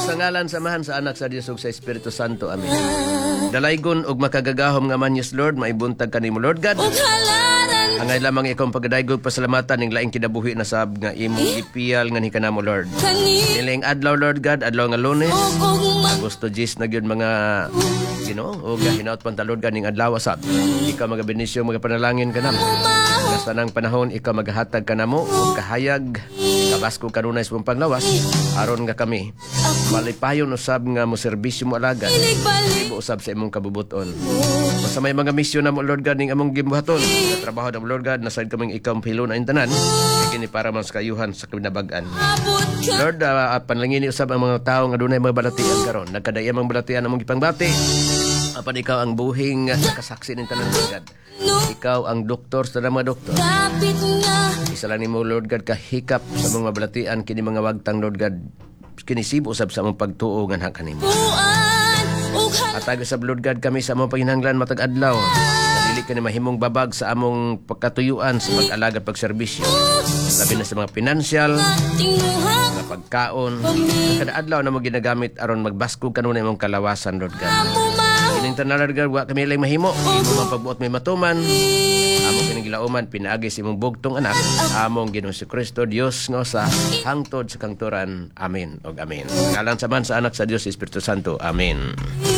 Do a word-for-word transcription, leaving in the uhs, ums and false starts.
Sa ngalan samahan sa anak sa Dios ug sa Espiritu Santo. Amen. Dalaygon og makagagahom nga man yes Lord, maibuntag kanimo Lord God. Angay lamang ikaw pagadaygog pasalamatan ning laing kinabuhi na sab nga imong ipiyal nga ni kanamo Lord. Niling adlaw Lord God, adlaw nga Lunes. Agosto diyes na gyud mga Ginoo o hinaut panta Lord God ning adlaw sab. Ikaw magabenisyo magapanalangin kanamo. Sa tanang panahon ikaw maghatag kanamo og kahayag kabasko kanunay sa panglawas aron nga kami malipayon usab nga mo serbisyo mo alagad ibo usab sa imong kabubuton. Sa may mga misyon na mo Lord God ning among gibuhaton sa trabaho na Lord God nasad kaming ikaw pilon ang tanan kini para mas kayuhan sa kinabagan. Lord, uh, panalangin usab ang mga tawo nga dunay mga balatian karon nagkadayang mga balatian among gipangbati apan ikaw ang buhing nakasaksi ning tanan Lord God. Ikaw ang doktor sa mga doktor. Isa lang nimo Lord God kahikap sa mga balatian kini mga wagtang Lord God kinisibo usab sa among pagtuo nga kanimo. Atag sa Lord God kami sa among panginahanglan matag adlaw. Dili kani mahimong babag sa among pagkatuyuan sa pag-alagad pagserbisyo. Labi na sa mga pinansyal, mga pagkaon. Kada adlaw na mo ginagamit aron magbaskog kanunay imong kalawasan Lord God. Kining tanan Lord God wa kami lang mahimo. Imo man pagbuot may matuman. Among kining gilauman pinaagi sa imong bugtong anak. Among Ginoong Kristo Dios nga sa hangtod sa kangturan. Amen og amen. Ngalan sa man sa anak sa Dios Espiritu Santo. Amen.